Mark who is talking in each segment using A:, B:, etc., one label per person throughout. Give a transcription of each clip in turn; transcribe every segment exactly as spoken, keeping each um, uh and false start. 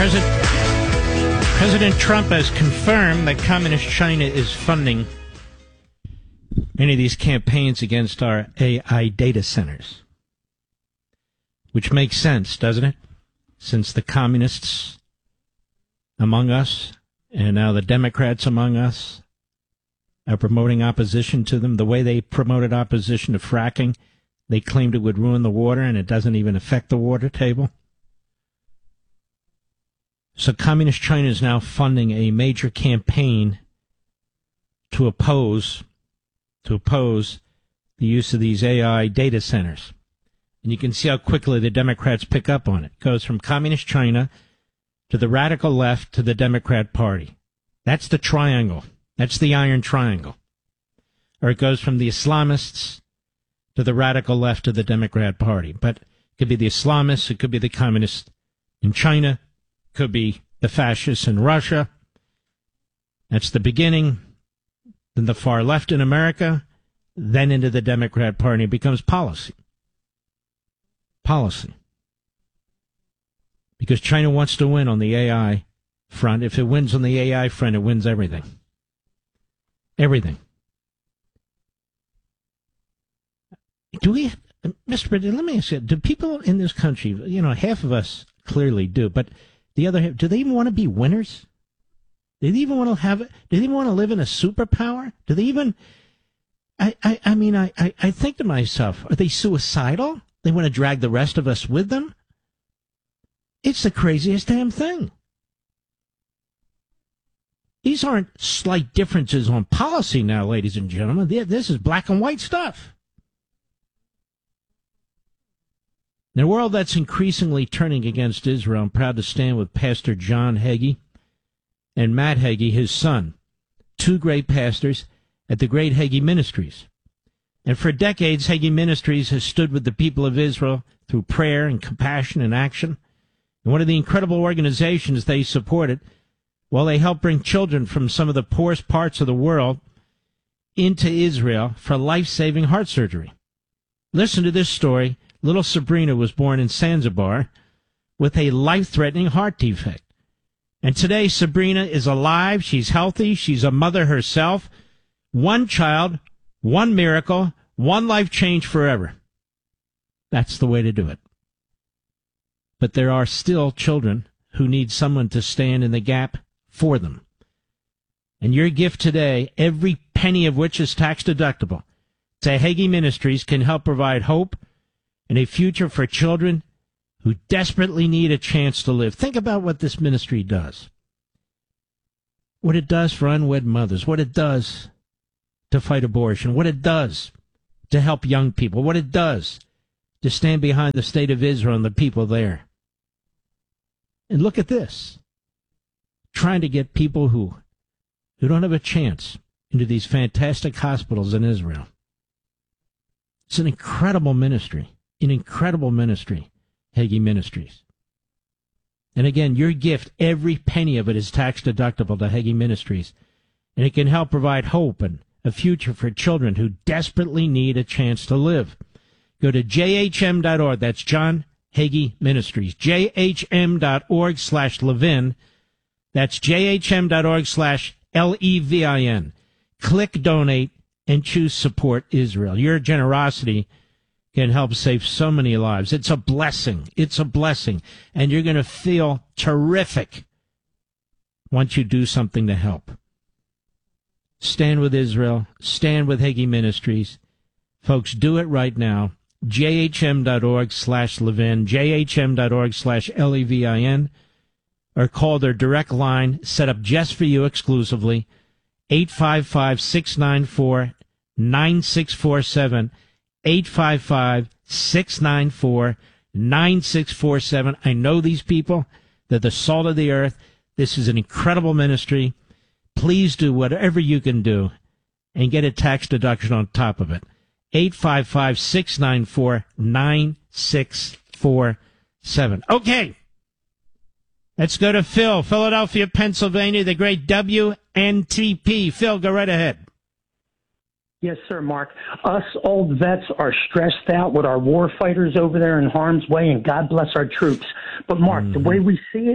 A: President, President Trump has confirmed that Communist China is funding any of these campaigns against our A I data centers. Which makes sense, doesn't it? Since the communists among us, and now the Democrats among us, are promoting opposition to them. The way they promoted opposition to fracking, they claimed it would ruin the water, and it doesn't even affect the water table. So Communist China is now funding a major campaign to oppose, to oppose the use of these A I data centers. And you can see how quickly the Democrats pick up on it. It goes from Communist China to the radical left to the Democrat Party. That's the triangle. That's the iron triangle. Or it goes from the Islamists to the radical left to the Democrat Party. But it could be the Islamists, it could be the communists in China, it could be the fascists in Russia. That's the beginning. Then the far left in America, then into the Democrat Party. It becomes policy. Policy. Because China wants to win on the A I front. If it wins on the A I front, it wins everything. Everything. Do we, Mister President, let me ask you, do people in this country, you know, half of us clearly do, but the other half, do they even want to be winners? Do they even want to have, do they even want to live in a superpower? Do they even, I, I, I mean, I, I, I think to myself, are they suicidal? They want to drag the rest of us with them? It's the craziest damn thing. These aren't slight differences on policy now, ladies and gentlemen. This is black and white stuff. In a world that's increasingly turning against Israel, I'm proud to stand with Pastor John Hagee and Matt Hagee, his son, two great pastors at the great Hagee Ministries. And for decades, Hagee Ministries has stood with the people of Israel through prayer and compassion and action. And one of the incredible organizations they supported, well, they helped bring children from some of the poorest parts of the world into Israel for life-saving heart surgery. Listen to this story. Little Sabrina was born in Zanzibar with a life-threatening heart defect. And today, Sabrina is alive. She's healthy. She's a mother herself. One child, one miracle, one life change forever. That's the way to do it. But there are still children who need someone to stand in the gap for them. And your gift today, every penny of which is tax deductible, to Hagee Ministries can help provide hope and a future for children who desperately need a chance to live. Think about what this ministry does. What it does for unwed mothers, what it does to fight abortion, what it does to help young people, what it does to stand behind the state of Israel and the people there. And look at this, trying to get people who, who don't have a chance into these fantastic hospitals in Israel. It's an incredible ministry, an incredible ministry, Hagee Ministries. And again, your gift, every penny of it is tax deductible to Hagee Ministries. And it can help provide hope and a future for children who desperately need a chance to live. Go to J H M dot org. That's John Hagee Ministries. J H M dot org slash Levin. That's J H M dot org slash L E V I N. Click donate and choose support Israel. Your generosity can help save so many lives. It's a blessing. It's a blessing. And you're going to feel terrific once you do something to help. Stand with Israel. Stand with Hagee Ministries. Folks, do it right now. J H M dot org slash Levin. J H M dot org slash L E V I N. Or call their direct line set up just for you exclusively. eight five five, six nine four, nine six four seven. eight five five, six nine four, nine six four seven. I know these people. They're the salt of the earth. This is an incredible ministry. Please do whatever you can do and get a tax deduction on top of it. eight five five, six nine four, nine six four seven. Okay. Let's go to Phil, Philadelphia, Pennsylvania, the great W N T P. Phil, go right ahead.
B: Yes, sir, Mark. Us old vets are stressed out with our war fighters over there in harm's way, and God bless our troops. But, Mark, mm-hmm. the way we see it,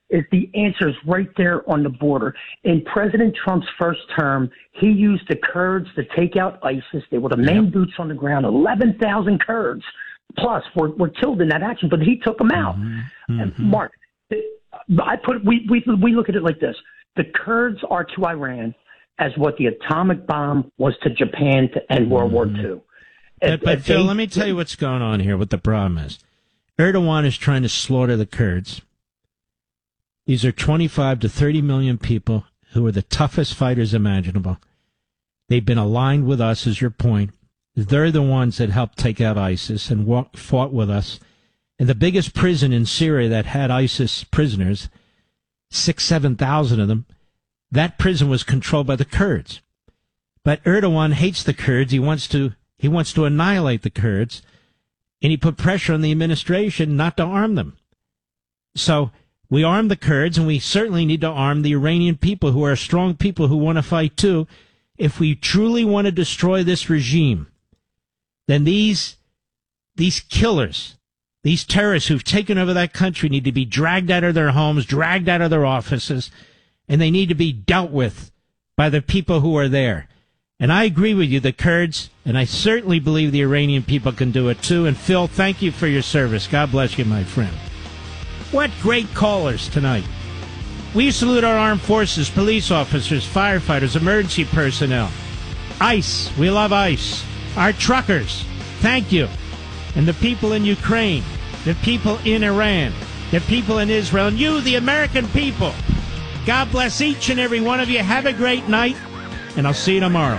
B: is the answer is right there on the border. In President Trump's first term, he used the Kurds to take out ISIS. They were the main yep. boots on the ground. eleven thousand Kurds plus were, were killed in that action, but he took them out. Mm-hmm. And Mark, I put we, we we look at it like this: the Kurds are to Iran as what the atomic bomb was to Japan to end World mm-hmm. War Two.
A: But, but Phil, they, let me tell you what's going on here. What the problem is: Erdogan is trying to slaughter the Kurds. These are twenty-five to thirty million people who are the toughest fighters imaginable. They've been aligned with us, is your point. They're the ones that helped take out ISIS and walk, fought with us. And the biggest prison in Syria that had ISIS prisoners, six, seven thousand of them, that prison was controlled by the Kurds. But Erdogan hates the Kurds. He wants to he wants to annihilate the Kurds, and he put pressure on the administration not to arm them. So we arm the Kurds, and we certainly need to arm the Iranian people, who are strong people who want to fight too. If we truly want to destroy this regime, then these these killers, these terrorists who've taken over that country, need to be dragged out of their homes, dragged out of their offices, and they need to be dealt with by the people who are there. And I agree with you, the Kurds, and I certainly believe the Iranian people can do it too. And Phil, thank you for your service. God bless you, my friend. What great callers tonight. We salute our armed forces, police officers, firefighters, emergency personnel. ICE, we love ICE. Our truckers, thank you. And the people in Ukraine, the people in Iran, the people in Israel, and you, the American people. God bless each and every one of you. Have a great night, and I'll see you tomorrow.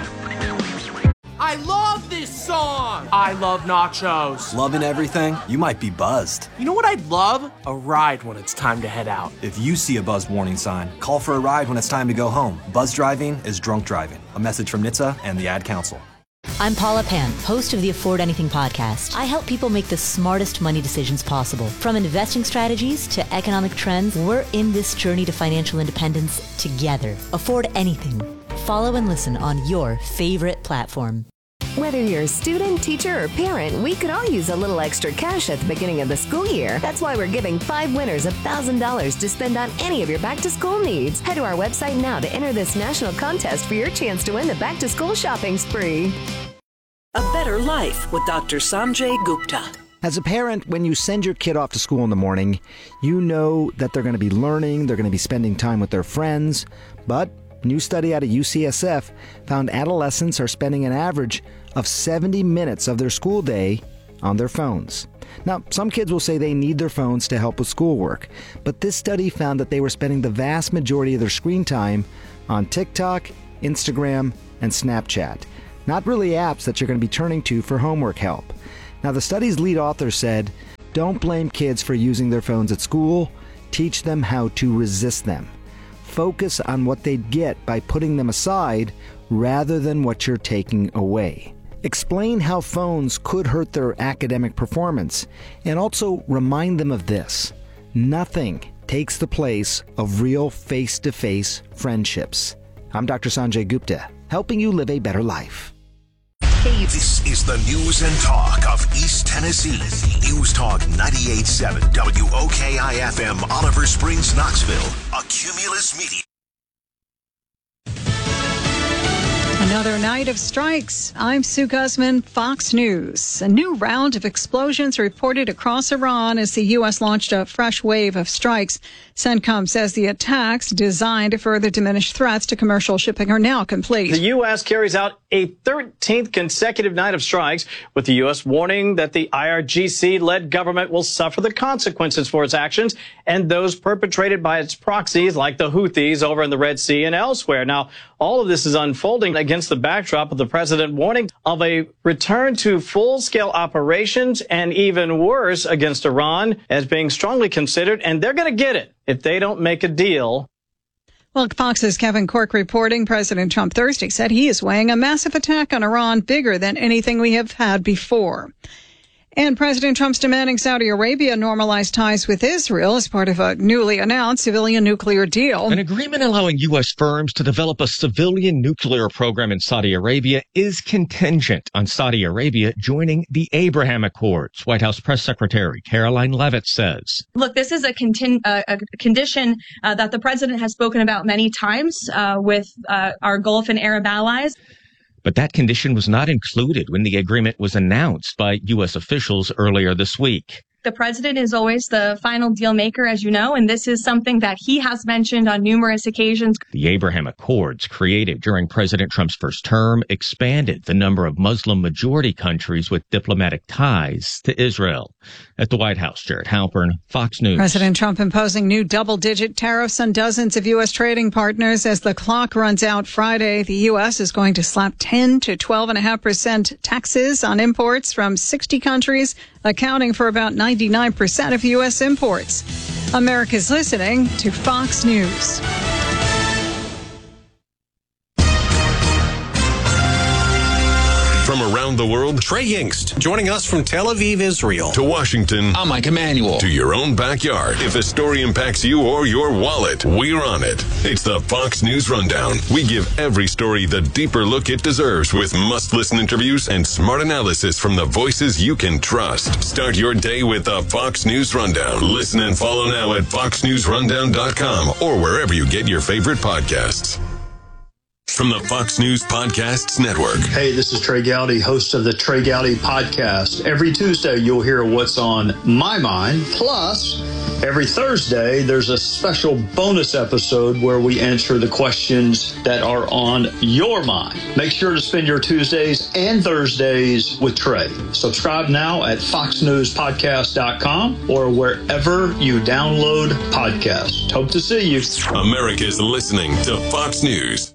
C: I love this song! I love nachos.
D: Loving everything? You might be buzzed.
C: You know what I'd love? A ride when it's time to head out.
D: If you see a buzz warning sign, call for a ride when it's time to go home. Buzz driving is drunk driving. A message from N H T S A and the Ad Council.
E: I'm Paula Pan, host of the Afford Anything podcast. I help people make the smartest money decisions possible. From investing strategies to economic trends, we're in this journey to financial independence together. Afford Anything. Follow and listen on your favorite platform.
F: Whether you're a student, teacher, or parent, we could all use a little extra cash at the beginning of the school year. That's why we're giving five winners one thousand dollars to spend on any of your back-to-school needs. Head to our website now to enter this national contest for your chance to win the back-to-school shopping spree.
G: A Better Life with Doctor Sanjay Gupta.
H: As a parent, when you send your kid off to school in the morning, you know that they're going to be learning, they're going to be spending time with their friends, but a new study out of U C S F found adolescents are spending an average of seventy minutes of their school day on their phones. Now, some kids will say they need their phones to help with schoolwork, but this study found that they were spending the vast majority of their screen time on TikTok, Instagram, and Snapchat. Not really apps that you're going to be turning to for homework help. Now, the study's lead author said, don't blame kids for using their phones at school. Teach them how to resist them. Focus on what they'd get by putting them aside rather than what you're taking away. Explain how phones could hurt their academic performance, and also remind them of this: nothing takes the place of real face-to-face friendships. I'm Doctor Sanjay Gupta, helping you live a better life.
I: This is the news and talk of East Tennessee. News Talk ninety-eight point seven W O K I F M, Oliver Springs, Knoxville. A Cumulus Media.
J: Another night of strikes. I'm Sue Guzman, Fox News. A new round of explosions reported across Iran as the U S launched a fresh wave of strikes. CENTCOM says the attacks, designed to further diminish threats to commercial shipping, are now complete.
K: The U S carries out a thirteenth consecutive night of strikes, with the U S warning that the I R G C-led government will suffer the consequences for its actions and those perpetrated by its proxies like the Houthis over in the Red Sea and elsewhere. Now, all of this is unfolding against the backdrop of the president warning of a return to full-scale operations, and even worse, against Iran as being strongly considered, and they're going to get it if they don't make a deal.
J: Well, Fox's Kevin Corke reporting President Trump Thursday said he is weighing a massive attack on Iran bigger than anything we have had before. And President Trump's demanding Saudi Arabia normalize ties with Israel as part of a newly announced civilian nuclear deal.
L: An agreement allowing U S firms to develop a civilian nuclear program in Saudi Arabia is contingent on Saudi Arabia joining the Abraham Accords, White House Press Secretary Caroline Leavitt says.
M: Look, this is a, contin- uh, a condition uh, that the president has spoken about many times uh, with uh, our Gulf and Arab allies.
L: But that condition was not included when the agreement was announced by U S officials earlier this week.
M: The president is always the final deal maker, as you know, and this is something that he has mentioned on numerous occasions.
L: The Abraham Accords, created during President Trump's first term, expanded the number of Muslim-majority countries with diplomatic ties to Israel. At the White House, Jared Halpern, Fox News.
J: President Trump imposing new double-digit tariffs on dozens of U S trading partners as the clock runs out Friday. The U S is going to slap ten to twelve point five percent taxes on imports from sixty countries, accounting for about ninety-nine percent of U S imports. America's listening to Fox News.
N: From around the world, Trey Yingst, joining us from Tel Aviv, Israel.
O: To Washington,
N: I'm Mike Emanuel.
O: To your own backyard. If a story impacts you or your wallet, we're on it. It's the Fox News Rundown. We give every story the deeper look it deserves with must-listen interviews and smart analysis from the voices you can trust. Start your day with the Fox News Rundown. Listen and follow now at fox news rundown dot com or wherever you get your favorite podcasts. From the Fox News Podcasts Network.
P: Hey, this is Trey Gowdy, host of the Trey Gowdy Podcast. Every Tuesday, you'll hear what's on my mind. Plus, every Thursday, there's a special bonus episode where we answer the questions that are on your mind. Make sure to spend your Tuesdays and Thursdays with Trey. Subscribe now at fox news podcast dot com or wherever you download podcasts. Hope to see you.
O: America's listening to Fox News.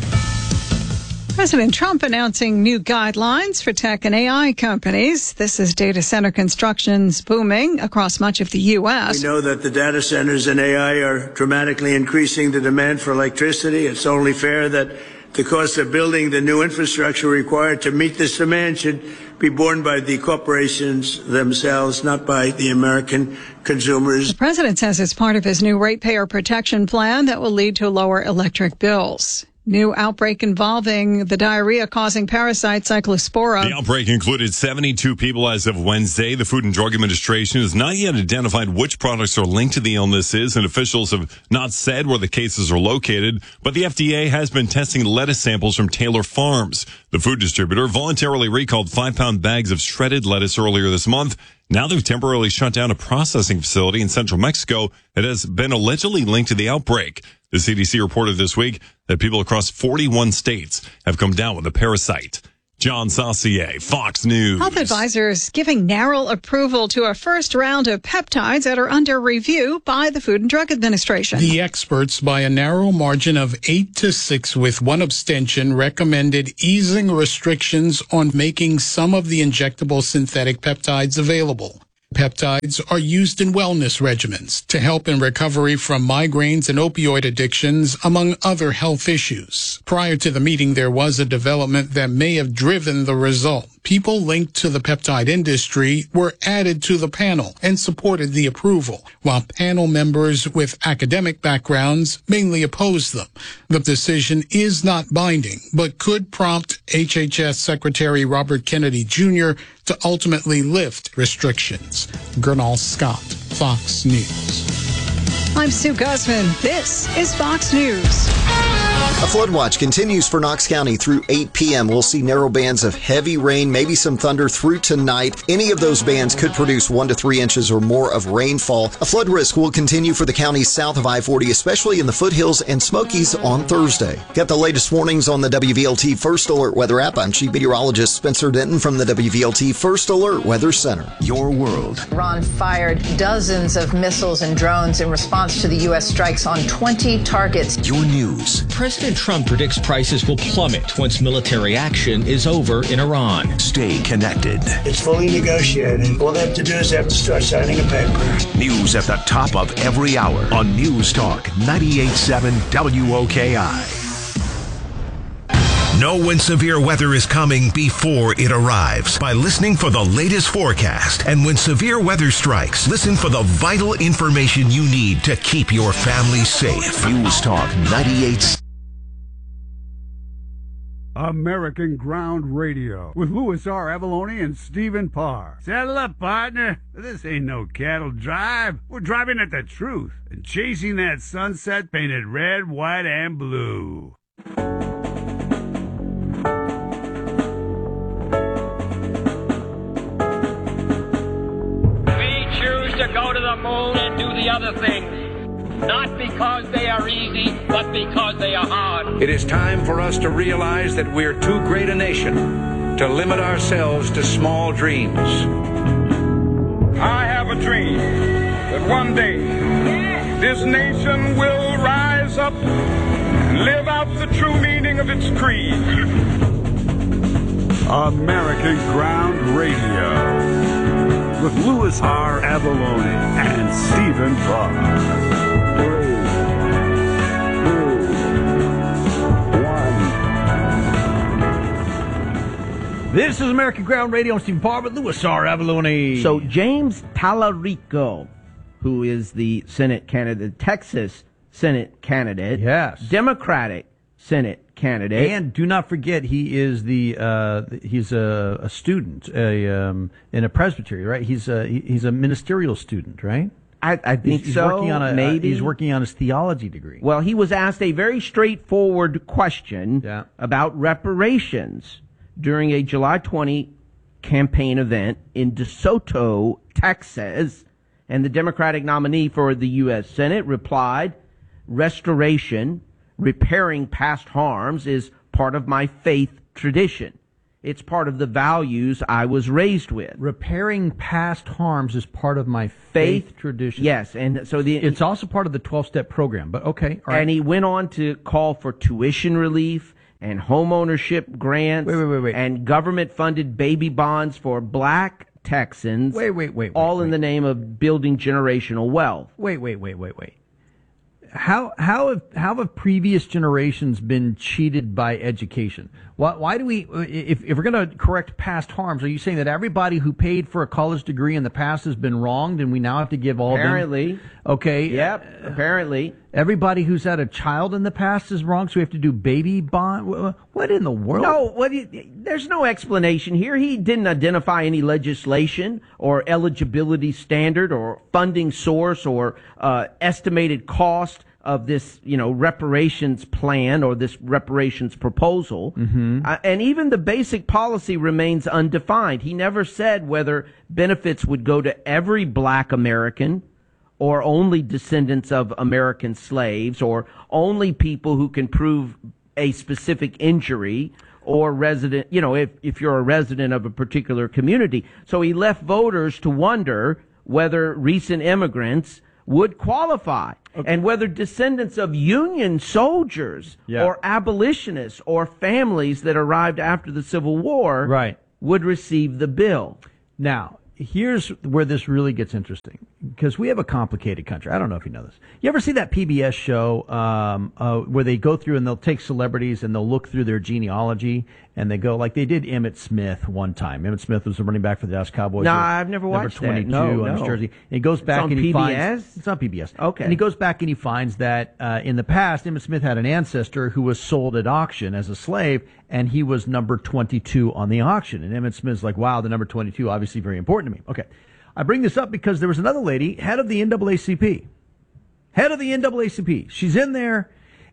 J: President Trump announcing new guidelines for tech and A I companies. This is data center construction's booming across much of the U S.
Q: We know that the data centers and A I are dramatically increasing the demand for electricity. It's only fair that the cost of building the new infrastructure required to meet this demand should be borne by the corporations themselves, not by the American consumers.
J: The president says it's part of his new ratepayer protection plan that will lead to lower electric bills. New outbreak involving the diarrhea-causing parasite Cyclospora.
R: The outbreak included seventy-two people as of Wednesday. The Food and Drug Administration has not yet identified which products are linked to the illnesses, and officials have not said where the cases are located. But the F D A has been testing lettuce samples from Taylor Farms. The food distributor voluntarily recalled five-pound bags of shredded lettuce earlier this month. Now they've temporarily shut down a processing facility in central Mexico that has been allegedly linked to the outbreak. The C D C reported this week that people across forty-one states have come down with the parasite. John Saucier, Fox News.
J: Health advisors giving narrow approval to a first round of peptides that are under review by the Food and Drug Administration.
S: The experts, by a narrow margin of eight to six with one abstention, recommended easing restrictions on making some of the injectable synthetic peptides available. Peptides are used in wellness regimens to help in recovery from migraines and opioid addictions, among other health issues. Prior to the meeting, there was a development that may have driven the result. People linked to the peptide industry were added to the panel and supported the approval, while panel members with academic backgrounds mainly opposed them. The decision is not binding, but could prompt H H S Secretary Robert Kennedy Junior to ultimately lift restrictions. Gernal Scott, Fox News.
J: I'm Sue Guzman. This is Fox News.
T: A flood watch continues for Knox County through eight p.m. We'll see narrow bands of heavy rain, maybe some thunder through tonight. Any of those bands could produce one to three inches or more of rainfall. A flood risk will continue for the counties south of I forty, especially in the foothills and Smokies on Thursday. Get the latest warnings on the W V L T First Alert Weather app. I'm Chief Meteorologist Spencer Denton from the W V L T First Alert Weather Center.
U: Your world. Iran fired dozens of missiles and drones in response to the U S strikes on twenty targets. Your news.
L: President Trump predicts prices will plummet once military action is over in Iran.
U: Stay connected.
Q: It's fully negotiated. All they have to do is they have to start signing a paper.
I: News at the top of every hour on News Talk ninety-eight point seven W O K I. Know when severe weather is coming before it arrives by listening for the latest forecast. And when severe weather strikes, listen for the vital information you need to keep your family safe. News Talk ninety-eight.
B: American Ground Radio with Louis R. Avalone and Stephen Parr. Saddle up, partner. This ain't no cattle drive. We're driving at the truth and chasing that sunset painted red, white, and blue.
V: We choose to go to the moon and do the other things. Not because they are easy, but because they are hard.
W: It is time for us to realize that we're too great a nation to limit ourselves to small dreams.
X: I have a dream that one day this nation will rise up and live out the true meaning of its creed.
B: American Ground Radio with Louis R. Avalone and Stephen Parr.
Y: This is American Ground Radio. I'm Stephen Parr with Louis R. Avalone.
Z: So James Talarico, who is the Senate candidate, Texas Senate candidate,
Y: yes,
Z: Democratic Senate candidate,
Y: and do not forget he is the uh, he's a, a student, a um, in a presbytery, right? He's a he's a ministerial student, right?
Z: I, I think he's,
Y: he's
Z: so.
Y: Working on a,
Z: maybe
Y: uh, he's working on his theology degree.
Z: Well, he was asked a very straightforward question
Y: yeah.
Z: about reparations during a July twentieth campaign event in DeSoto, Texas, and the Democratic nominee for the U S Senate replied, "Restoration, repairing past harms, is part of my faith tradition. It's part of the values I was raised with."
Y: Repairing past harms is part of my faith, faith tradition.
Z: Yes, and so the
Y: it's also part of the twelve-step program. But okay, all right.
Z: And he went on to call for tuition relief and homeownership grants,
Y: wait, wait, wait, wait.
Z: and government-funded baby bonds for black Texans.
Y: Wait, wait, wait, wait
Z: all
Y: wait.
Z: in the name of building generational wealth.
Y: Wait, wait, wait, wait, wait. How how have how have previous generations been cheated by education? Why, why do we, if if we're going to correct past harms, are you saying that everybody who paid for a college degree in the past has been wronged, and we now have to give all
Z: apparently?
Y: Of them? Okay.
Z: Yep. Uh, apparently,
Y: everybody who's had a child in the past is wrong, so we have to do baby bond. What in the world?
Z: No, what? You, there's no explanation here. He didn't identify any legislation or eligibility standard or funding source or uh, estimated cost of this, you know, reparations plan or this reparations proposal.
Y: Mm-hmm.
Z: Uh, and even the basic policy remains undefined. He never said whether benefits would go to every black American or only descendants of American slaves or only people who can prove a specific injury or resident, you know, if, if you're a resident of a particular community. So he left voters to wonder whether recent immigrants would qualify. Okay. And whether descendants of Union soldiers
Y: yeah.
Z: or abolitionists or families that arrived after the Civil War
Y: right.
Z: would receive the bill.
Y: Now, here's where this really gets interesting, because we have a complicated country. I don't know if you know this. You ever see that P B S show um, uh, where they go through and they'll take celebrities and they'll look through their genealogy and they go, like they did Emmitt Smith one time. Emmitt Smith was the running back for the Dallas Cowboys.
Z: No, I've never watched
Y: number twenty-two
Z: that. No,
Y: on
Z: no.
Y: his jersey. And he goes back
Z: it's on
Y: and he
Z: P B S?
Y: finds it's on P B S.
Z: Okay.
Y: And he goes back and he finds that uh, in the past, Emmitt Smith had an ancestor who was sold at auction as a slave, and he was number twenty-two on the auction. And Emmitt Smith's like, wow, the number twenty-two, obviously very important to me. Okay. I bring this up because there was another lady, head of the N double A C P. Head of the N double A C P. She's in there,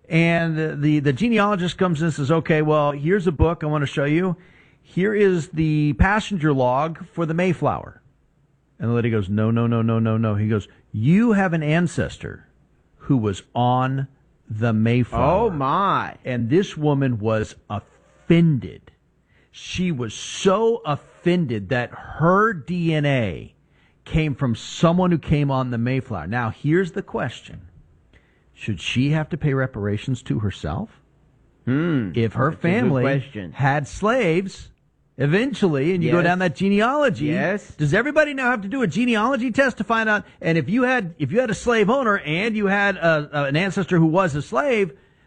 Y: and the, the, the genealogist comes in and says, okay, well, here's a book I want to show you. Here is the passenger log for the Mayflower. And the lady goes, no, no, no, no, no, no. He goes, you have an ancestor who was on the Mayflower.
Z: Oh, my.
Y: And this woman was offended. She was so offended that her D N A came from someone who came on the Mayflower. Now, here's the question. Should she have to pay reparations to herself?
Z: Hmm.
Y: If her
Z: That's
Y: family had slaves eventually, and you
Z: yes.
Y: go down that genealogy,
Z: yes.
Y: does everybody now have to do a genealogy test to find out? And if you had if you had a slave owner and you had a, a, an ancestor who was a slave,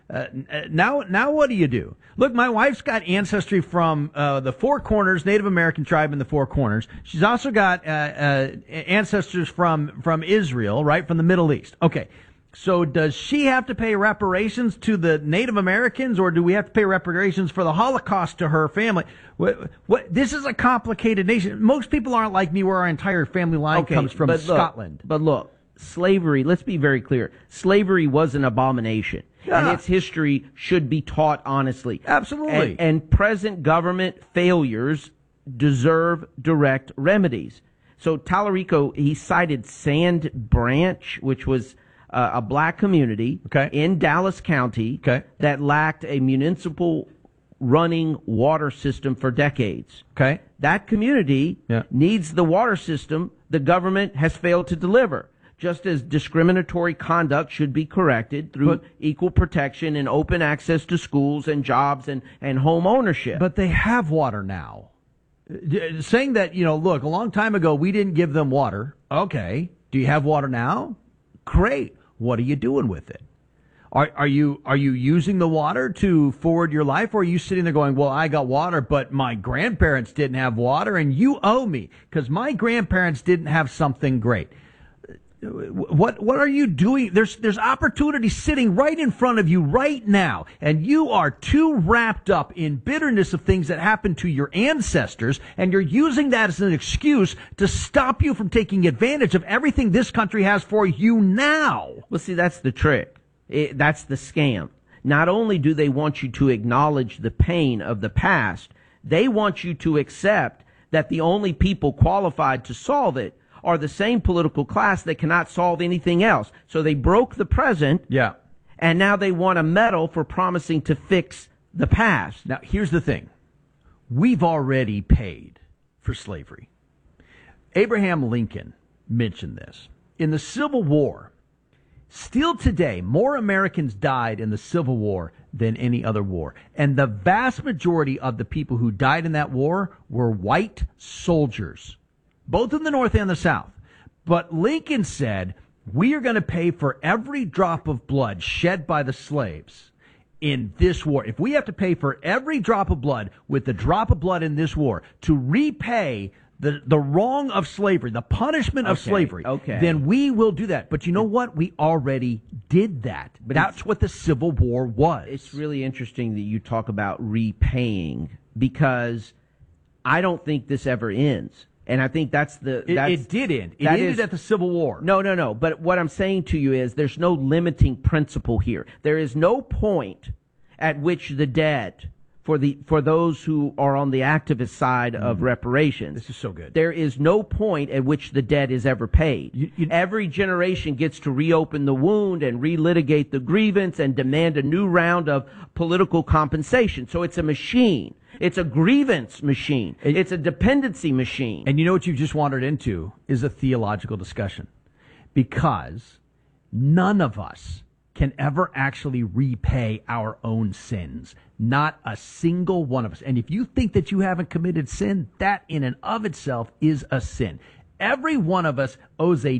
Y: Uh, now, now what do you do? Look, my wife's got ancestry from uh, the Four Corners, Native American tribe in the Four Corners. She's also got uh, uh, ancestors from from Israel, right, from the Middle East. Okay, so does she have to pay reparations to the Native Americans, or do we have to pay reparations for the Holocaust to her family? What, what, this is a complicated nation. Most people aren't like me, where our entire family line
Z: okay,
Y: comes from
Z: but
Y: Scotland.
Z: Look, but look, slavery, let's be very clear. Slavery was an abomination. Yeah. And its history should be taught honestly.
Y: Absolutely.
Z: And, and present government failures deserve direct remedies. So Tallarico, he cited Sand Branch, which was uh, a black community
Y: okay.
Z: in Dallas County
Y: okay.
Z: that lacked a municipal running water system for decades.
Y: Okay.
Z: That community
Y: yeah.
Z: needs the water system the government has failed to deliver. Just as discriminatory conduct should be corrected through but, equal protection and open access to schools and jobs and, and home ownership.
Y: But they have water now. Saying that, you know, look, a long time ago we didn't give them water. Okay. Do you have water now? Great. What are you doing with it? Are, are you are you using the water to forward your life, or are you sitting there going, well, I got water, but my grandparents didn't have water, and you owe me because my grandparents didn't have something great? What what are you doing? There's there's opportunity sitting right in front of you right now, and you are too wrapped up in bitterness of things that happened to your ancestors, and you're using that as an excuse to stop you from taking advantage of everything this country has for you now.
Z: Well, see, that's the trick. It, that's the scam. Not only do they want you to acknowledge the pain of the past, they want you to accept that the only people qualified to solve it are the same political class that cannot solve anything else. So they broke the present.
Y: Yeah.
Z: And now they want a medal for promising to fix the past.
Y: Now, here's the thing. We've already paid for slavery. Abraham Lincoln mentioned this. In the Civil War, still today, more Americans died in the Civil War than any other war. And the vast majority of the people who died in that war were white soldiers, both in the North and the South. But Lincoln said, we are going to pay for every drop of blood shed by the slaves in this war. If we have to pay for every drop of blood with the drop of blood in this war to repay the, the wrong of slavery, the punishment of
Z: okay,
Y: slavery,
Z: okay.
Y: then we will do that. But you know what? We already did that. But that's what the Civil War was.
Z: It's really interesting that you talk about repaying, because I don't think this ever ends. And I think that's the...
Y: It,
Z: that's,
Y: it did end. It
Z: that
Y: ended
Z: is,
Y: at the Civil War.
Z: No, no, no. But what I'm saying to you is there's no limiting principle here. There is no point at which the debt for the for those who are on the activist side mm. of reparations...
Y: This is so good.
Z: There is no point at which the debt is ever paid. You, you, Every generation gets to reopen the wound and relitigate the grievance and demand a new round of political compensation. So it's a machine. It's a grievance machine. It's a dependency machine.
Y: And you know what you've just wandered into is a theological discussion. Because none of us can ever actually repay our own sins. Not a single one of us. And if you think that you haven't committed sin, that in and of itself is a sin. Every one of us owes a